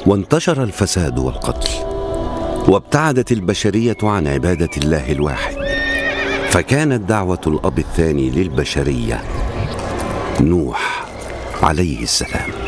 وانتشر الفساد والقتل، وابتعدت البشرية عن عبادة الله الواحد، فكانت دعوة الأب الثاني للبشرية نوح عليه السلام.